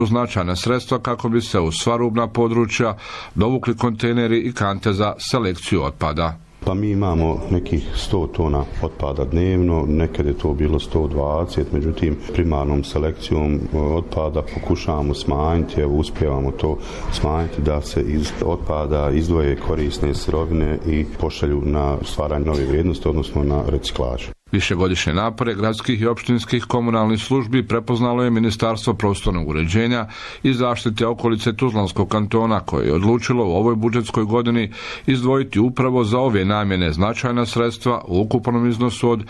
značajna sredstva kako bi se u sva rubna područja dovukli kontejneri i kante za selekciju otpada. Pa mi imamo nekih 100 tona otpada dnevno, nekad je to bilo 120, međutim primarnom selekcijom otpada pokušavamo smanjiti, evo uspijevamo to smanjiti da se iz otpada izdvoje korisne sirovine i pošalju na stvaranje nove vrijednosti, odnosno na reciklažu. Višegodišnje napore gradskih i opštinskih komunalnih službi prepoznalo je Ministarstvo prostornog uređenja i zaštite okolice Tuzlanskog kantona, koje je odlučilo u ovoj budžetskoj godini izdvojiti upravo za ove namjene značajna sredstva u ukupnom iznosu od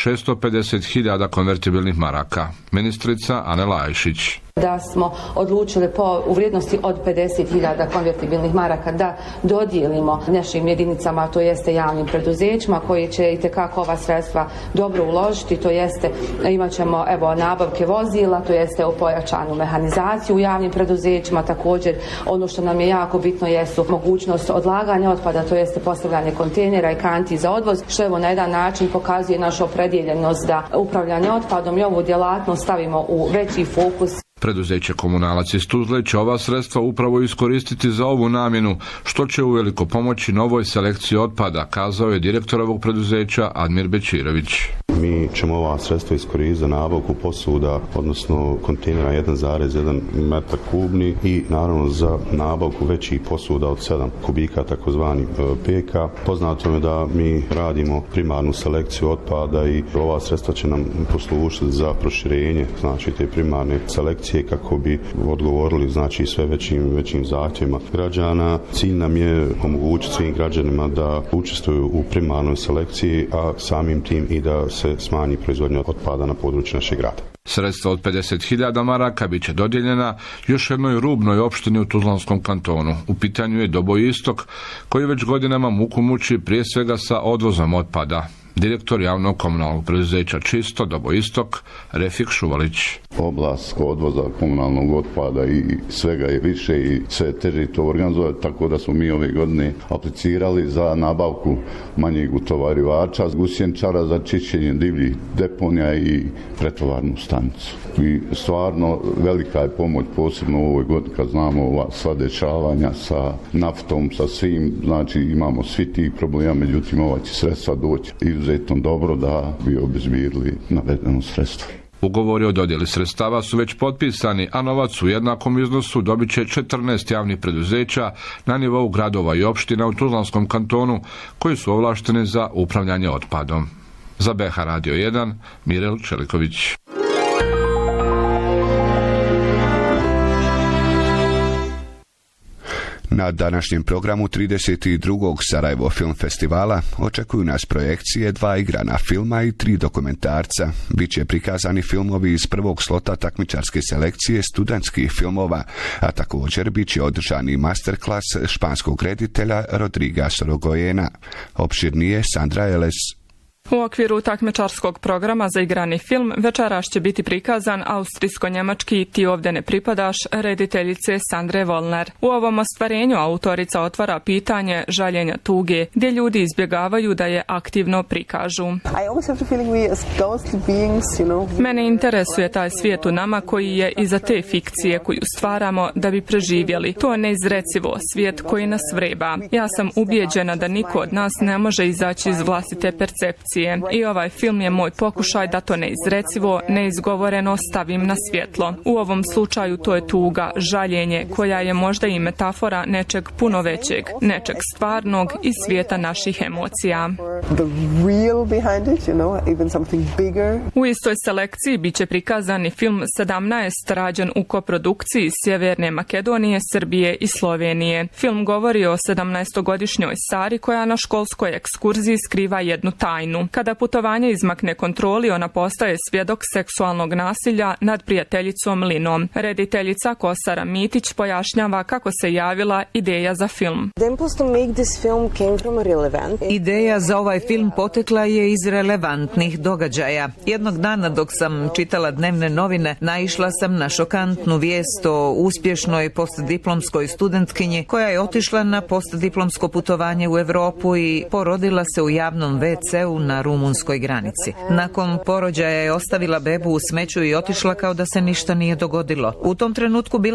650.000 konvertibilnih maraka. Ministrica Anela Ajšić. Da smo odlučili u vrijednosti od 50.000 konvertibilnih maraka da dodijelimo našim jedinicama, to jeste javnim preduzećima koji će itekako ova sredstva dobro uložiti, to jeste imat ćemo nabavke vozila, to jeste pojačanu mehanizaciju u javnim preduzećima, također ono što nam je jako bitno jesu mogućnost odlaganja otpada, to jeste postavljanje kontejnera i kanti za odvoz, što na jedan način pokazuje našu opredjeljenost da upravljanje otpadom i ovu djelatnost stavimo u veći fokus. Preduzeće Komunalac iz Tuzle će ova sredstva upravo iskoristiti za ovu namjenu, što će uveliko pomoći novoj selekciji otpada, kazao je direktor ovog preduzeća Admir Bečirović. Mi ćemo ova sredstva iskoristiti za nabavku posuda, odnosno kontejnera 1,1 metar kubni i naravno za nabavku većih posuda od 7 kubika, takozvani PK. Poznato je da mi radimo primarnu selekciju otpada i ova sredstva će nam poslužiti za proširenje, znači te primarne selekcije kako bi odgovorili sve većim zahtjevima građana. Cilj nam je omogućiti svim građanima da učestvuju u primarnoj selekciji, a samim tim i da se smanji proizvodnja otpada na području našeg grada. Sredstva od 50.000 maraka bit će dodijeljena još jednoj rubnoj opštini u Tuzlanskom kantonu. U pitanju je Doboj Istok, koji već godinama muku muči prije svega sa odvozom otpada. Direktor javnog komunalnog preduzeća Čisto Doboj Istok, Refik Šuvalić. Oblast odvoza komunalnog otpada i svega je više i sve teže to organizovati, tako da smo mi ove godine aplicirali za nabavku manjeg utovarivača, gusjenčara za čišćenje divljih deponija i pretovarnu stanicu. I stvarno velika je pomoć, posebno u ovoj godini kad znamo ova sva dešavanja sa naftom, sa svim, znači imamo svi tih problema, međutim ova će sredstva doći izuzetno dobro da bi obezbirili navedeno sredstvo. Ugovori o dodjeli sredstava su već potpisani, a novac u jednakom iznosu dobit će 14 javnih preduzeća na nivou gradova i opština u Tuzlanskom kantonu koji su ovlašteni za upravljanje otpadom. Za BH Radio 1, Mirel Čeliković. Na današnjem programu 32. Sarajevo Film Festivala očekuju nas projekcije 2 igrana filma i 3 dokumentarca. Biće prikazani filmovi iz prvog slota takmičarske selekcije studentskih filmova, a također biće održani masterklas španskog reditelja Rodriga Sorogojena. Opširnije Sandra Eles. U okviru takmičarskog programa za igrani film večeras će biti prikazan austrijsko-njemački Ti ovdje ne pripadaš rediteljice Sandre Volner. U ovom ostvarenju autorica otvara pitanje žaljenja tuge, gdje ljudi izbjegavaju da je aktivno prikažu. Mene interesuje taj svijet u nama koji je iza te fikcije koju stvaramo da bi preživjeli. To je neizrecivo, svijet koji nas vreba. Ja sam ubijeđena da niko od nas ne može izaći iz vlastite percepcije. I ovaj film je moj pokušaj da to neizrecivo, neizgovoreno stavim na svjetlo. U ovom slučaju to je tuga, žaljenje, koja je možda i metafora nečeg puno većeg, nečeg stvarnog iz svijeta naših emocija. U istoj selekciji bit će prikazani film 17 rađen u koprodukciji Sjeverne Makedonije, Srbije i Slovenije. Film govori o 17-godišnjoj Sari koja na školskoj ekskurziji skriva jednu tajnu. Kada putovanje izmakne kontroli, ona postaje svjedok seksualnog nasilja nad prijateljicom Linom. Rediteljica Kosara Mitić pojašnjava kako se javila ideja za film. Ideja za ovaj film potekla je iz relevantnih događaja. Jednog dana dok sam čitala dnevne novine, naišla sam na šokantnu vijest o uspješnoj postdiplomskoj studentkinji koja je otišla na postdiplomsko putovanje u Europu i porodila se u javnom WC-u na na rumunskoj granici. Nakon porođaja je ostavila bebu u smeću i otišla kao da se ništa nije dogodilo. U tom trenutku bila